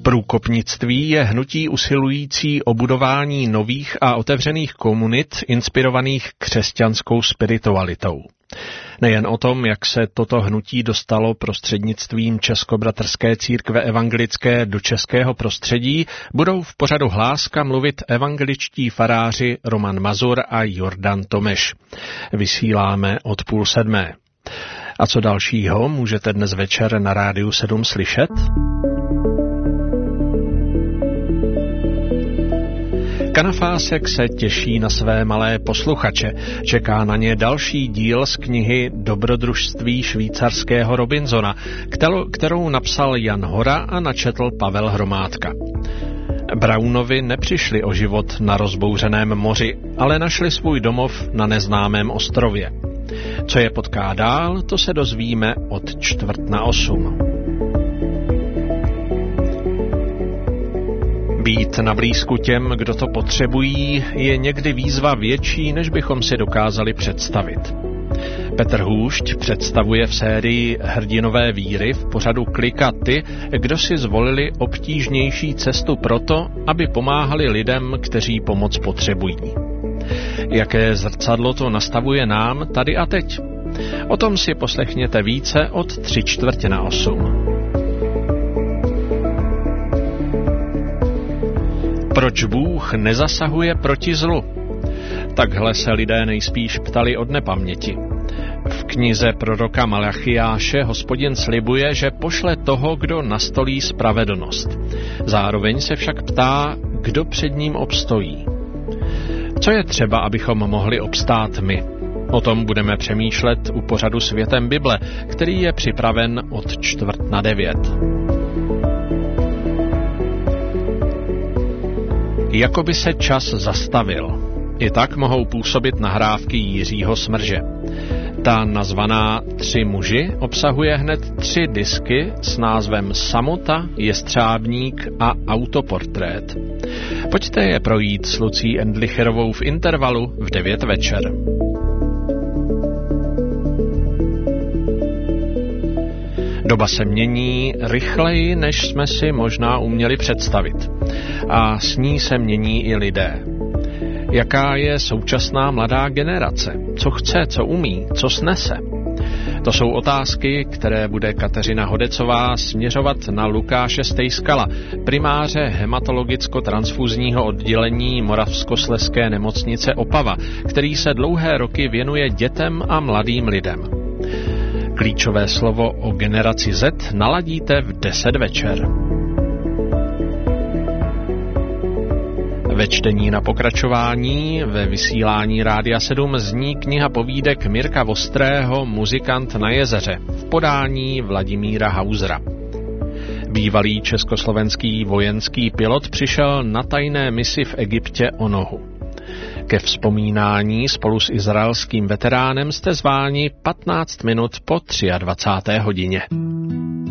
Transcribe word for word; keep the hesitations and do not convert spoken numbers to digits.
Průkopnictví je hnutí usilující o budování nových a otevřených komunit inspirovaných křesťanskou spiritualitou. Nejen o tom, jak se toto hnutí dostalo prostřednictvím Českobratrské církve evangelické do českého prostředí, budou v pořadu Hláska mluvit evangeličtí faráři Roman Mazur a Jordan Tomeš. Vysíláme od půl sedmé. A co dalšího můžete dnes večer na Rádiu sedm slyšet? Kanafásek se těší na své malé posluchače. Čeká na ně další díl z knihy Dobrodružství švýcarského Robinsona, kterou napsal Jan Hora a načetl Pavel Hromádka. Brownovi nepřišli o život na rozbouřeném moři, ale našli svůj domov na neznámém ostrově. Co je potká dál, to se dozvíme od čtvrt na osm. Být na blízku těm, kdo to potřebují, je někdy výzva větší, než bychom si dokázali představit. Petr Hůšť představuje v sérii Hrdinové víry v pořadu Klika ty, kdo si zvolili obtížnější cestu proto, aby pomáhali lidem, kteří pomoc potřebují. Jaké zrcadlo to nastavuje nám tady a teď? O tom si poslechněte více od tři čtvrtě na osm. Proč Bůh nezasahuje proti zlu? Takhle se lidé nejspíš ptali od nepaměti. V knize proroka Malachiáše Hospodin slibuje, že pošle toho, kdo nastolí spravedlnost. Zároveň se však ptá, kdo před ním obstojí. Co je třeba, abychom mohli obstát my? O tom budeme přemýšlet u pořadu Světem Bible, který je připraven od čtvrt na devět. Jakoby se čas zastavil. I tak mohou působit nahrávky Jiřího Smrže. Ta nazvaná Tři muži obsahuje hned tři disky s názvem Samota, Jestřábník a Autoportrét. Pojďte je projít s Lucí Endlicherovou v intervalu v devět večer. Doba se mění rychleji, než jsme si možná uměli představit. A s ní se mění i lidé. Jaká je současná mladá generace? Co chce, co umí, co snese? To jsou otázky, které bude Kateřina Hodecová směřovat na Lukáše Stejskala, primáře hematologicko-transfuzního oddělení Moravskoslezské nemocnice Opava, který se dlouhé roky věnuje dětem a mladým lidem. Klíčové slovo o generaci Z naladíte v deset večer. Ve čtení na pokračování ve vysílání Rádia sedm zní kniha povídek Mirka Vostrého Muzikant na jezeře v podání Vladimíra Hausera. Bývalý československý vojenský pilot přišel na tajné misi v Egyptě o nohu. Ke vzpomínání spolu s izraelským veteránem jste zváni patnáct minut po dvacáté třetí hodině.